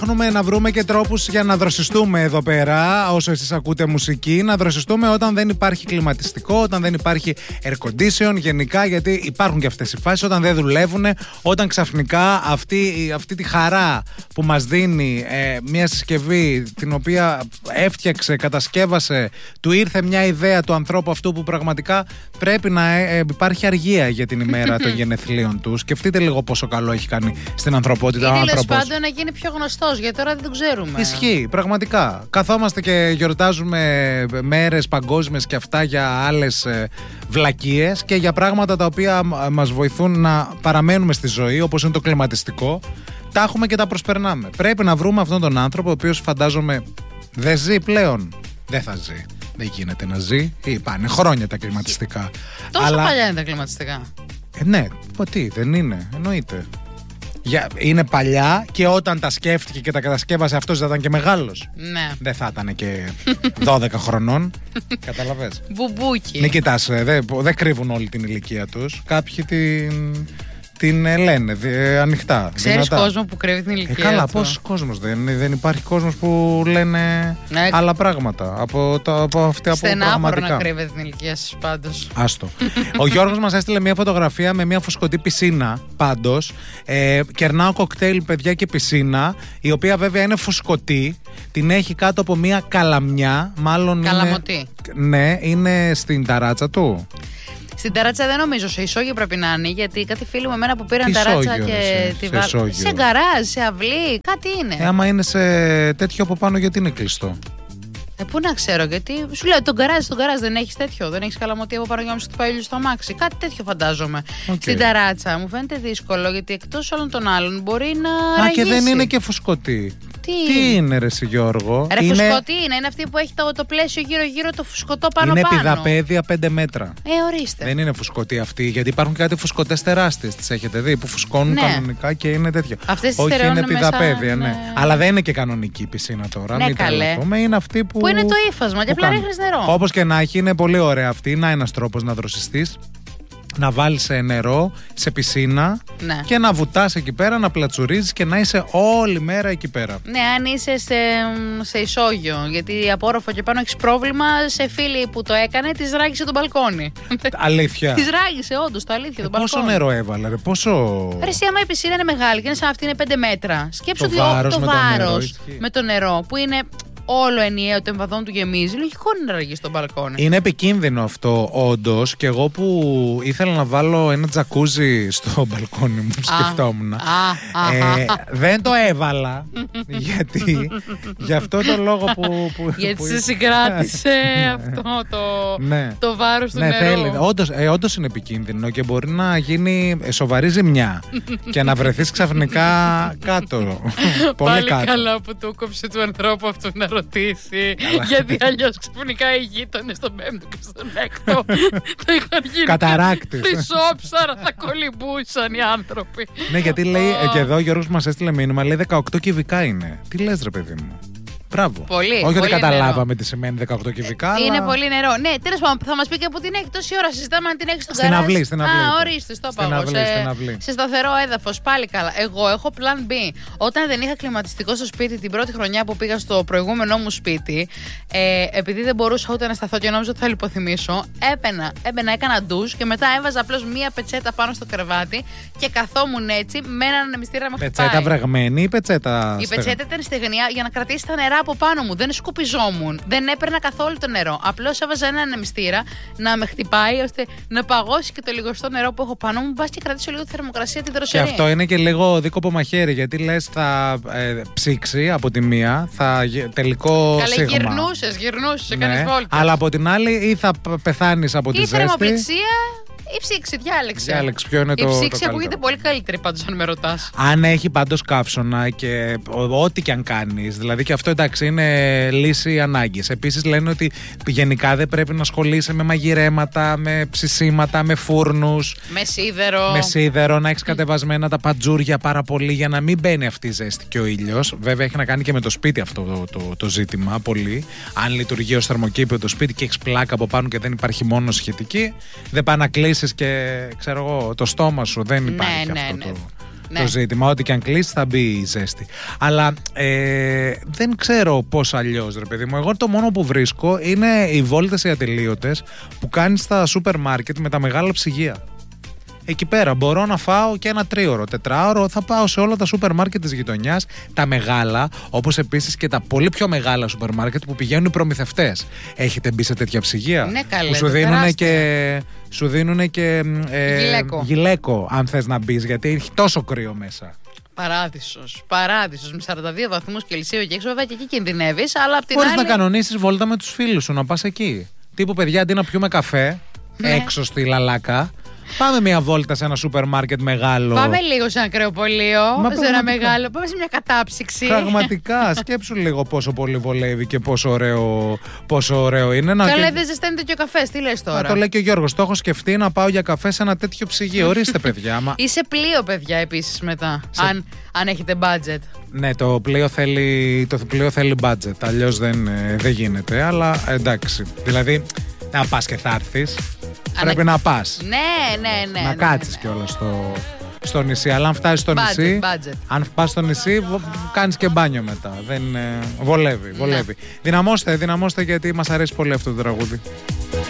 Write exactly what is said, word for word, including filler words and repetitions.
Ψάχνουμε να βρούμε και τρόπους για να δροσιστούμε εδώ πέρα, όσο εσείς ακούτε μουσική, να δροσιστούμε όταν δεν υπάρχει κλιματιστικό, όταν δεν υπάρχει air condition, γενικά, γιατί υπάρχουν και αυτές οι φάσεις, όταν δεν δουλεύουν, όταν ξαφνικά αυτή, αυτή τη χαρά που μας δίνει ε, μια συσκευή την οποία έφτιαξε, κατασκεύασε, του ήρθε μια ιδέα του ανθρώπου αυτού που πραγματικά πρέπει να ε, υπάρχει αργία για την ημέρα των γενεθλίων του. Σκεφτείτε λίγο πόσο καλό έχει κάνει στην ανθρωπότητα ο άνθρωπος. Ή τέλος πάντων να γίνει πιο γνωστός, γιατί τώρα δεν το ξέρουμε. Ισχύει, πραγματικά. Καθόμαστε και γιορτάζουμε μέρες παγκόσμιες και αυτά για άλλες ε, βλακίες και για πράγματα τα οποία μας βοηθούν να παραμένουμε στη ζωή, όπως είναι το κλιματιστικό. Τα έχουμε και τα προσπερνάμε. Πρέπει να βρούμε αυτόν τον άνθρωπο, ο οποίος φαντάζομαι δεν ζει πλέον. Δεν θα ζει. Δεν γίνεται να ζει. Ή πάνε χρόνια τα κλιματιστικά. Τόσο Αλλά... παλιά είναι τα κλιματιστικά. Ε, ναι, τι, δεν είναι. Εννοείται. Για, είναι παλιά και όταν τα σκέφτηκε και τα κατασκεύασε αυτός δεν ήταν και μεγάλος. Ναι. Δεν θα ήταν και δώδεκα χρονών. Καταλαβες. Μπουμπούκι. Μην κοιτάς, δεν δε κρύβουν όλη την ηλικία τους. Κάποιοι την, την ε, λένε ε, ανοιχτά. Ξέρεις κόσμο που κρύβει την ηλικία ε, καλά, του. πόσος κόσμος δεν, δεν υπάρχει κόσμος που λένε ναι, άλλα πράγματα από, τα, από αυτή από πραγματικά. Να κρύβετε την ηλικία σας πάντως. Άστο. Ο Γιώργος μας έστειλε μια φωτογραφία με μια φουσκωτή πισίνα πάντως. Ε, κερνάω κοκτέιλ, παιδιά, και πισίνα, η οποία βέβαια είναι φουσκωτή. Την έχει κάτω από μια καλαμιά. Μάλλον Καλαμωτή. Είναι, ναι, είναι στην ταράτσα του. Στην ταράτσα δεν νομίζω, σε ισόγειο πρέπει να είναι, γιατί κάτι φίλοι μου εμένα που πήραν ταράτσα και σε, τη βάλουν. Σε γκαράζ, σε αυλή, κάτι είναι. Ε, άμα είναι σε τέτοιο από πάνω, γιατί είναι κλειστό. Ε, πού να ξέρω, γιατί σου λέω τον γκαράζ, τον γκαράζ δεν έχει τέτοιο. Δεν έχει καλαμωτή από πάνω για να μου χτυπάει ήλιο στο αμάξι. Κάτι τέτοιο φαντάζομαι. Okay. Στην ταράτσα μου φαίνεται δύσκολο, γιατί εκτός όλων των άλλων μπορεί να. Α, ραγίσει. Και δεν είναι και φουσκωτή. Τι, Τι είναι ρε εσύ Γιώργο? Ρε είναι... φουσκωτή είναι, είναι αυτή που έχει το, το πλαίσιο γύρω γύρω, το φουσκωτό πάνω είναι πάνω. Είναι πηδαπέδια πέντε μέτρα. Ε, ορίστε. Δεν είναι φουσκωτή αυτή, γιατί υπάρχουν κάτι φουσκωτές τεράστιες, τις έχετε δει, που φουσκώνουν ναι. κανονικά και είναι τέτοια. Αυτές όχι, είναι πηδαπέδια, ναι. ναι. Αλλά δεν είναι και κανονική πισίνα τώρα. Ναι, μην καλέ. Πούμε, είναι αυτή που. Που είναι το ύφασμα και απλά ρίχνεις νερό. Όπως και να έχει, είναι πολύ ωραία αυτή. Να ένας τρόπος να δροσιστείς. Να βάλεις νερό σε πισίνα ναι. και να βουτάς εκεί πέρα, να πλατσουρίζεις και να είσαι όλη μέρα εκεί πέρα. Ναι, αν είσαι σε, σε ισόγειο, γιατί από όροφο και πάνω έχεις πρόβλημα, σε φίλη που το έκανε, της ράγισε το μπαλκόνι. Αλήθεια. Της ράγισε, όντως, το αλήθεια, ε, το μπαλκόνι. Πόσο νερό έβαλε, ρε, πόσο. Ρε, εσύ, άμα η πισίνα είναι μεγάλη και είναι σαν αυτή είναι πέντε μέτρα, σκέψου το βάρος, το με, βάρος το νερό, με το νερό που είναι. Όλο ενιαίο, το εμβαδόν του γεμίζει. Λογικό είναι να ραγεί στο μπαλκόνι. Είναι επικίνδυνο αυτό, όντως. Και εγώ που ήθελα να βάλω ένα τζακούζι στο μπαλκόνι μου, σκεφτόμουν. Α, α, ε, δεν το έβαλα. γιατί, γι' αυτό το λόγο που. που γιατί που σε συγκράτησε αυτό το, ναι. το βάρος του ναι, νερού. Θέλει. Όντως, ε, όντως είναι επικίνδυνο και μπορεί να γίνει σοβαρή ζημιά και να βρεθείς ξαφνικά κάτω. Πολύ Πάλι κάτω. Καλά που του κόψε του ανθρώπου αυτού να ρωτήσει. γιατί αλλιώς ξαφνικά οι γείτονες στον πέμπτο και στον έκτο θα είχαν γίνει καταράκτης. Χρυσόψαρα, θα κολυμπούσαν οι άνθρωποι. Ναι, γιατί λέει και εδώ ο Γιώργος μας έστειλε μήνυμα, λέει δεκαοκτώ κυβικά είναι. Τι λες ρε παιδί μου? Μπράβο. Πολύ, όχι πολύ ότι καταλάβαμε νερό. τι σημαίνει δεκαοκτώ κυβικά. Είναι αλλά... πολύ νερό. Ναι, τέλος πάντων, θα μας πει και που την έχει τόση ώρα. Συζητάμε αν την έχει στον στην καράζ. Αυλή, στην αυλή. Α, ορίστε, στο στην πάω. αυλή, Σε, στην αυλή. σε σταθερό έδαφος, πάλι καλά. Εγώ έχω plan B. Όταν δεν είχα κλιματιστικό στο σπίτι την πρώτη χρονιά που πήγα στο προηγούμενό μου σπίτι, ε, επειδή δεν μπορούσα ούτε να σταθώ και νόμιζα ότι θα λιποθυμήσω, έπαινα, έπαινα, έκανα ντουζ και μετά έβαζα απλώς μία πετσέτα πάνω στο κρεβάτι και καθόμουν έτσι με έναν ανεμιστήρα να με χτυπάει. Πετσέτα βραγμένη ή πετσέτα. Η πετσέτα ήταν στεγνιά για να κρατήσει τα νερά από πάνω μου. Δεν σκουπιζόμουν. Δεν έπαιρνα καθόλου το νερό. Απλώς έβαζα έναν ανεμιστήρα να με χτυπάει ώστε να παγώσει και το λιγοστό νερό που έχω πάνω μου. Μπας και κρατήσω λίγο τη θερμοκρασία, τη δροσερή. Και αυτό είναι και λίγο δίκοπο μαχαίρι. Γιατί λες θα ε, ψήξει από τη μία, θα τελικό Καλέ, σίγμα. γυρνούσες, γυρνούσες, ναι, έκανες βόλτες. Αλλά από την άλλη ή θα πεθάνεις από ή τη ζέστη. Η θερμοπληξία. Η ψήξη, διάλεξε. Διάλεξε ποιο είναι η το. ψήξη το ακούγεται πολύ καλύτερη πάντως, αν με ρωτάς. Αν έχει πάντως καύσωνα και ό,τι και αν κάνεις, δηλαδή και αυτό εντάξει είναι λύση ανάγκης. Επίσης λένε ότι γενικά δεν πρέπει να ασχολείσαι με μαγειρέματα, με ψησίματα, με φούρνους. Με σίδερο. Με σίδερο, να έχεις κατεβασμένα τα παντζούρια πάρα πολύ για να μην μπαίνει αυτή η ζέστη και ο ήλιος. Βέβαια έχει να κάνει και με το σπίτι αυτό το, το, το ζήτημα πολύ. Αν λειτουργεί ως θερμοκήπιο το σπίτι και έχεις πλάκα από πάνω και δεν υπάρχει μόνο σχετική, δεν πάει να κλείσει και ξέρω εγώ το στόμα σου, δεν υπάρχει ναι, αυτό ναι, το, Ναι. το ζήτημα. Ό,τι και αν κλείσει θα μπει η ζέστη. Αλλά ε, δεν ξέρω πώς αλλιώς, ρε παιδί μου. Εγώ το μόνο που βρίσκω είναι οι βόλτες οι ατελείωτες που κάνει στα σούπερ μάρκετ με τα μεγάλα ψυγεία. Εκεί πέρα μπορώ να φάω και ένα τρίωρο, τετράωρο. Θα πάω σε όλα τα σούπερ μάρκετ της γειτονιάς, τα μεγάλα, όπως επίσης και τα πολύ πιο μεγάλα σούπερ μάρκετ που πηγαίνουν οι προμηθευτές. Έχετε μπει σε τέτοια ψυγεία? Ναι, καλέ, που σου το δίνουν τεράστια. και, σου δίνουνε και ε, Γυλαίκο. γυλαίκο, αν θες να μπει, γιατί έχει τόσο κρύο μέσα. Παράδεισος. Παράδεισος. Με σαράντα δύο βαθμούς Κελσίου εκεί έξω, βέβαια και εκεί κινδυνεύεις, αλλά απ' την Μπορείς άλλη. να κανονίσεις βόλτα με τους φίλους σου, να πας εκεί. Τύπου, παιδιά, αντί να πιούμε καφέ Ναι. έξω στη Λαλάκα, πάμε μια βόλτα σε ένα σούπερ μάρκετ μεγάλο. Πάμε λίγο σε ένα κρεοπολείο, Μα σε ένα πραγματικά. μεγάλο. Πάμε σε μια κατάψυξη. Πραγματικά, σκέψου λίγο πόσο πολύ βολεύει και πόσο ωραίο, πόσο ωραίο είναι. Να, Καλά, και- δεν ζεσταίνεται και ο καφές, τι λες να τώρα. το λέει και ο Γιώργος. Το έχω σκεφτεί να πάω για καφέ σε ένα τέτοιο ψυγείο. Ορίστε, παιδιά. Μα... Είσαι πλοίο, παιδιά, επίσης μετά. Σε- Αν, αν έχετε budget. Ναι, το πλοίο θέλει, το πλοίο θέλει budget. Αλλιώς δεν, ε, δεν γίνεται. Αλλά εντάξει. Δηλαδή, να πας και θα έρθεις. Πρέπει να πας. Ναι, ναι, ναι. να ναι, κάτσεις ναι. κιόλας στο, στο νησί. Αλλά αν φτάσεις στο Budget, νησί, budget. αν πας στο νησί, βο- κάνεις και μπάνιο μετά. Δεν, ε, βολεύει, βολεύει. Δυναμώστε, δυναμώστε γιατί μας αρέσει πολύ αυτό το τραγούδι.